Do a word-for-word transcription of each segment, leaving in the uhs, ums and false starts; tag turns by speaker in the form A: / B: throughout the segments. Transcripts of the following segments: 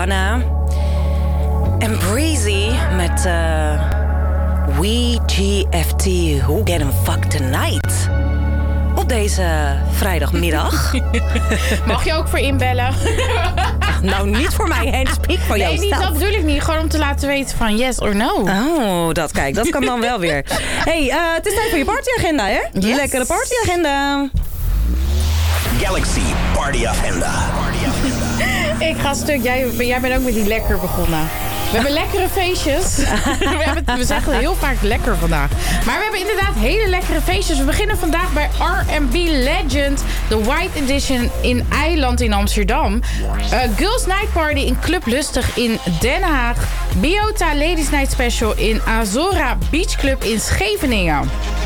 A: Gunna en Breezy met uh, We G F T, Who Getting Fucked Tonight. Op deze vrijdagmiddag.
B: Mag je ook voor inbellen?
A: Nou, niet voor mij, handspeak voor jou.
B: Nee, niet, dat bedoel ik niet. Gewoon om te laten weten van yes or no.
A: Oh, dat kijk, dat kan dan wel weer. hey, uh, het is tijd voor je partyagenda, hè?
B: Yes.
A: Lekkere partyagenda.
C: Galaxy Party Agenda.
B: Ik ga stuk. Jij, jij bent ook met die lekker begonnen. We hebben lekkere feestjes. we, hebben, we zeggen heel vaak lekker vandaag. Maar we hebben inderdaad hele lekkere feestjes. We beginnen vandaag bij R and B Legend. De White Edition in Eiland in Amsterdam. Uh, Girls Night Party in Club Lustig in Den Haag. Biota Ladies Night Special in Azora Beach Club in Scheveningen.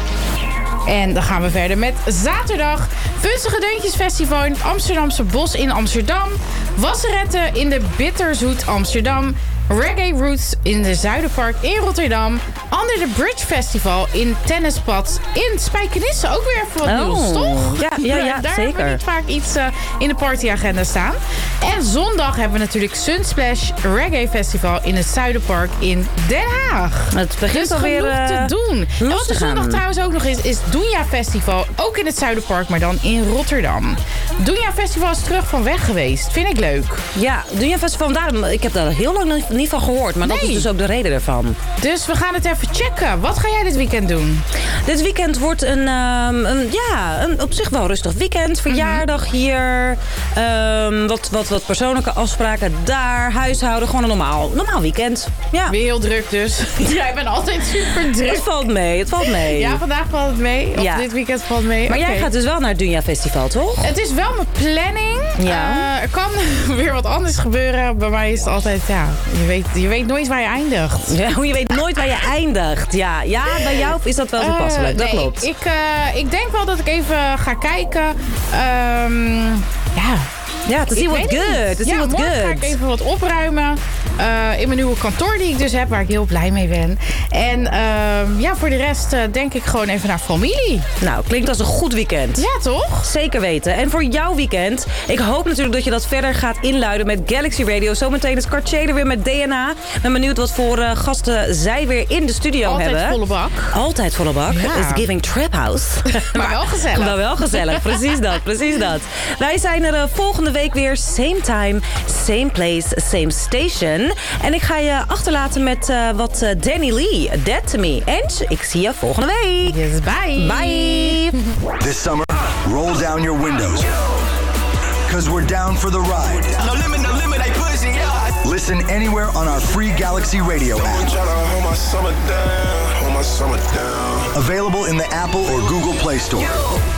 B: En dan gaan we verder met zaterdag. Vunzige Deuntjes Festival in het Amsterdamse Bos in Amsterdam. Wasseretten in de Bitterzoet Amsterdam. Reggae Roots in de Zuiderpark in Rotterdam. Under the Bridge Festival in Tennispad in Spijkenisse. Ook weer even wat nieuws, toch?
A: Ja, ja, ja
B: Daar
A: zeker.
B: hebben we niet vaak iets uh, in de partyagenda staan. En zondag hebben we natuurlijk Sunsplash Reggae Festival in het Zuiderpark in Den Haag.
A: Het begint
B: dus
A: alweer
B: genoeg te
A: uh,
B: doen. En wat er zondag trouwens ook nog is, is Doenja Festival. Ook in het Zuiderpark, maar dan in Rotterdam. Doenja Festival is terug van weg geweest. Vind ik leuk.
A: Ja, Doenja Festival, daarom, ik heb daar heel lang niet van gehoord. Maar nee. Dat is dus ook de reden ervan.
B: Dus we gaan het even checken. Wat ga jij dit weekend doen?
A: Dit weekend wordt een, um, een ja, een op zich wel rustig weekend. Verjaardag mm-hmm. hier. Um, wat, wat, wat persoonlijke afspraken daar. Huishouden. Gewoon een normaal, normaal weekend. Ja.
B: Weer heel druk dus. Jij bent altijd super druk.
A: Het valt mee. Het valt mee.
B: Ja, vandaag valt het mee. Of ja. dit weekend valt het mee.
A: Maar
B: okay.
A: jij gaat dus wel naar het Doenja Festival, toch?
B: Het is wel mijn planning.
A: Ja.
B: Uh, er kan weer wat anders gebeuren. Bij mij is het altijd, ja, je weet, je weet nooit waar je eindigt.
A: Ja, je weet nooit waar je eindigt. Ja, ja bij jou is dat wel toepasselijk. Uh, dat
B: nee,
A: klopt.
B: Ik, uh, ik denk wel dat ik even ga kijken. Um, ja...
A: Ja, to see what good. To see
B: ja,
A: what
B: morgen
A: good.
B: ga ik even wat opruimen. Uh, in mijn nieuwe kantoor die ik dus heb, waar ik heel blij mee ben. En uh, ja, voor de rest uh, denk ik gewoon even naar familie.
A: Nou, klinkt als een goed weekend.
B: Ja, toch?
A: Zeker weten. En voor jouw weekend, ik hoop natuurlijk dat je dat verder gaat inluiden met Galaxy Radio. Zometeen is Cartier er weer met D N A. Ben benieuwd wat voor uh, gasten zij weer in de studio
B: Altijd
A: hebben.
B: Altijd volle bak.
A: Altijd volle bak.
B: Ja.
A: Is giving trap house.
B: maar, maar wel gezellig.
A: Maar wel gezellig. Precies dat, precies dat. Wij zijn er uh, volgende week weer. Same time, same place, same station. En ik ga je achterlaten met uh, wat uh, Danny Lee, Dead to Me. En ik zie je volgende week.
B: Yes, bye.
A: Bye.
C: This summer, roll down your windows. Cause we're down for the ride. No limit, no limit, I push it, yeah. Listen anywhere on our free Galaxy Radio app. Available in the Apple or Google Play Store.